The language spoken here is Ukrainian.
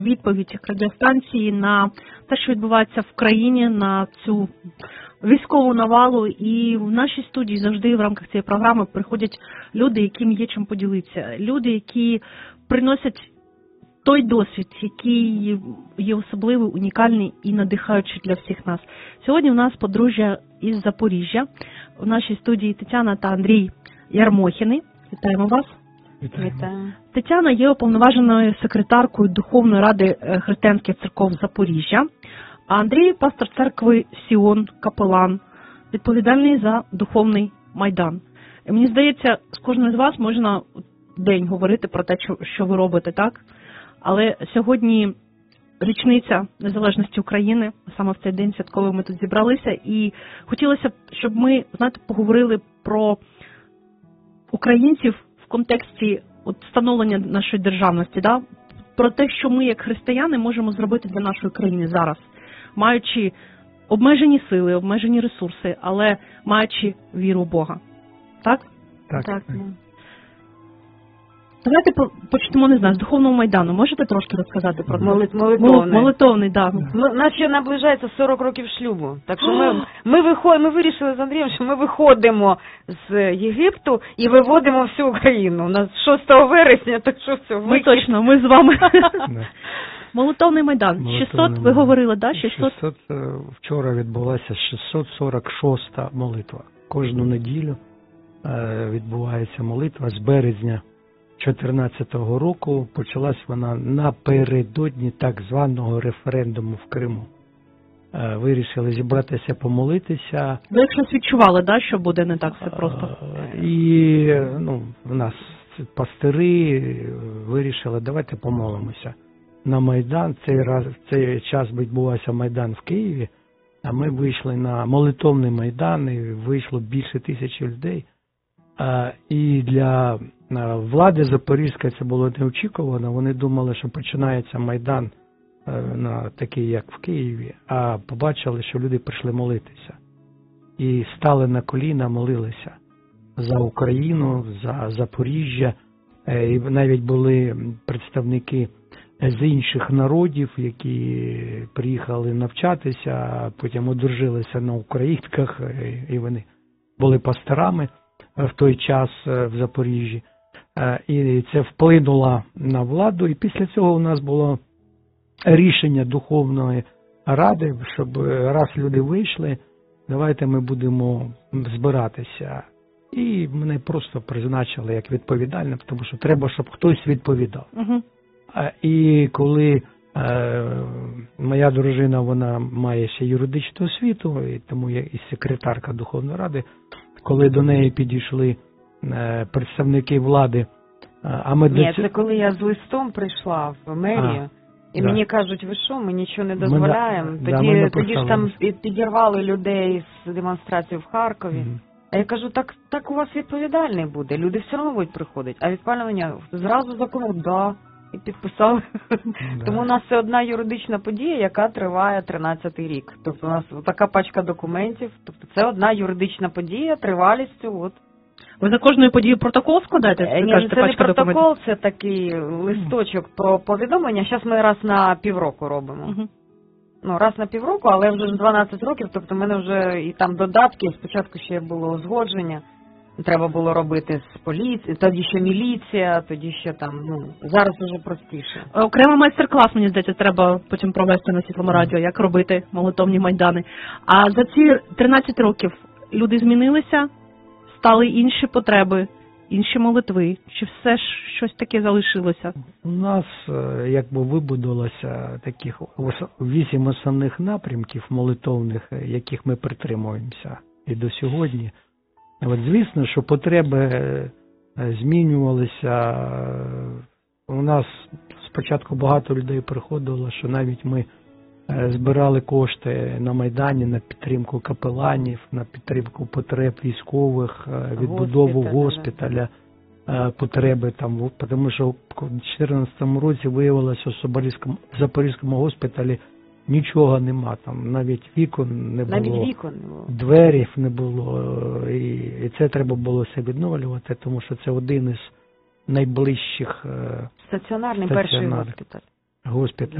відповідь радіостанції на те, що відбувається в країні, на цю військову навалу. І в нашій студії завжди в рамках цієї програми приходять люди, яким є чим поділитися. Люди, які приносять той досвід, який є особливий, унікальний і надихаючий для всіх нас. Сьогодні у нас подружжя із Запоріжжя. В нашій студії Тетяна та Андрій Ярмохіни. Вітаємо вас. Вітаю. Тетяна є уповноваженою секретаркою Духовної ради християнських церков Запоріжжя, а Андрій – пастор церкви Сіон, капелан, відповідальний за Духовний Майдан. І мені здається, з кожним з вас можна день говорити про те, що ви робите, так? Але сьогодні річниця незалежності України, саме в цей день святковий ми тут зібралися, і хотілося б, щоб ми, поговорили про українців в контексті становлення нашої державності, да? Про те, що ми, як християни, можемо зробити для нашої країни зараз, маючи обмежені сили, обмежені ресурси, але маючи віру в Бога. Так? Так. Давайте почнемо, не знаю, з Духовного Майдану. Можете трошки розказати про це? Молитовний, так. У нас ще наближається 40 років шлюбу. Так що ми вирішили з Андрієм, що ми виходимо з Єгипту і виводимо всю Україну. У нас 6 вересня, так що все. Ми з вами. Молитовний Майдан. 600, ви говорили, так? 600? Вчора відбулася 646-та молитва. Кожну неділю відбувається молитва з березня 2014 року. Почалась вона напередодні так званого референдуму в Криму. Вирішили зібратися, помолитися. Ви щось відчували, да, що буде не так все просто? І в нас пастири вирішили, давайте помолимося на Майдан. В цей час відбувався Майдан в Києві, а ми вийшли на молитовний Майдан, і вийшло більше 1000 людей. І для влади Запорізької це було неочікувано. Вони думали, що починається Майдан такий, як в Києві, а побачили, що люди прийшли молитися. І стали на коліна, молилися за Україну, за Запоріжжя. І навіть були представники з інших народів, які приїхали навчатися, а потім одружилися на українках, і вони були пасторами в той час в Запоріжжі. І це вплинуло на владу. І після цього у нас було рішення Духовної ради, щоб раз люди вийшли, давайте ми будемо збиратися. І мене просто призначили як відповідальним, тому що треба, щоб хтось відповідав. І коли моя дружина, вона має ще юридичну освіту, і тому я і секретарка Духовної ради, коли до неї підійшли представники влади, Ні, це коли я з листом прийшла в мерію, і мені кажуть, ви що, ми нічого не дозволяємо. Тоді ж там підірвали людей з демонстрації в Харкові. А я кажу, так у вас відповідальний буде, люди все одно будуть приходити. А відпалювання зразу закону, і підписали. Тому у нас це одна юридична подія, яка триває 13-й рік. Тобто у нас така пачка документів, тобто це одна юридична подія тривалістю. Ви за кожною подією протокол складаєте? Ні, це не протокол, це такий листочок про повідомлення. Зараз ми раз на півроку робимо. Раз на півроку, але вже 12 років, тобто в мене вже і там додатки, спочатку ще було узгодження, треба було робити з поліції, тоді ще міліція, тоді ще там, зараз вже простіше. Окремо майстер-клас, мені здається, треба потім провести на Світлому радіо, як робити молитовні майдани. А за ці 13 років люди змінилися? Стали інші потреби, інші молитви? Чи все ж щось таке залишилося? У нас вибудувалося таких 8 основних напрямків молитовних, яких ми притримуємося і до сьогодні. Звісно, що потреби змінювалися. У нас спочатку багато людей приходило, що навіть ми збирали кошти на Майдані на підтримку капеланів, на підтримку потреб військових, відбудову госпіталя, потреби там, тому що в 2014 році виявилося, що в Запорізькому госпіталі нічого нема, там навіть вікон не було, дверів не було, і це треба було все відновлювати, тому що це один із найближчих стаціонарний перший госпіталь. госпіталь